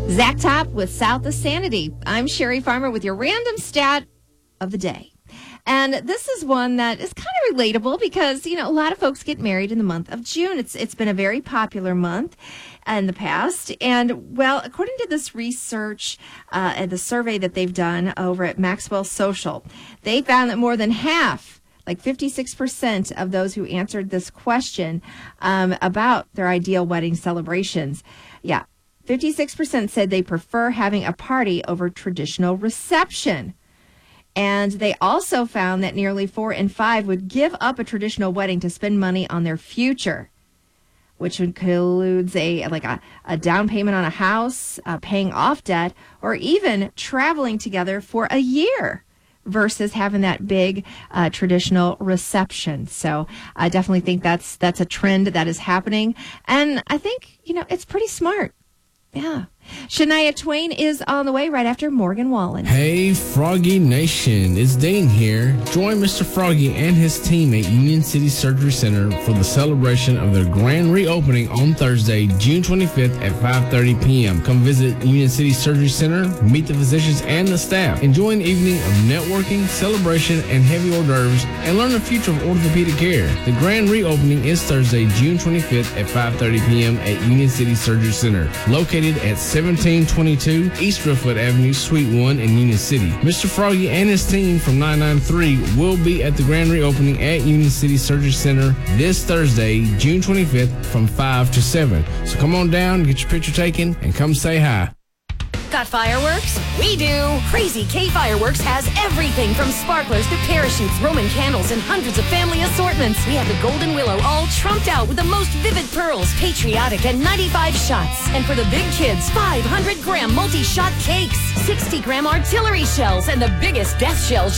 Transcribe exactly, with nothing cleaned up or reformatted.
Zach Top with South of Sanity. I'm Sherry Farmer with your random stat of the day. And this is one that is kind of relatable because, you know, a lot of folks get married in the month of June. It's It's been a very popular month in the past. And, well, according to this research uh, and the survey that they've done over at Maxwell Social, they found that more than half, like fifty-six percent of those who answered this question um, about their ideal wedding celebrations, yeah, fifty-six percent said they prefer having a party over traditional reception. And they also found that nearly four in five would give up a traditional wedding to spend money on their future, which includes a like a, a down payment on a house, uh, paying off debt, or even traveling together for a year versus having that big uh, traditional reception. So I definitely think that's that's a trend that is happening. And I think, you know, it's pretty smart. Yeah. Shania Twain is on the way right after Morgan Wallen. Hey, Froggy Nation. It's Dean here. Join Mister Froggy and his team at Union City Surgery Center for the celebration of their grand reopening on Thursday, June twenty-fifth at five thirty p.m. Come visit Union City Surgery Center, meet the physicians and the staff. Enjoy an evening of networking, celebration, and heavy hors d'oeuvres, and learn the future of orthopedic care. The grand reopening is Thursday, June twenty-fifth at five thirty p.m. at Union City Surgery Center, located at seventeen twenty-two East Driftwood Avenue, Suite one in Union City. Mister Froggy and his team from nine nine three will be at the grand reopening at Union City Surgery Center this Thursday, June twenty-fifth from five to seven. So come on down, get your picture taken, and come say hi. Got fireworks? We do! Crazy K Fireworks has everything from sparklers to parachutes, Roman candles, and hundreds of family assortments. We have the Golden Willow all trumped out with the most vivid pearls, patriotic, and ninety-five shots. And for the big kids, five hundred gram multi-shot cakes, sixty gram artillery shells, and the biggest death shells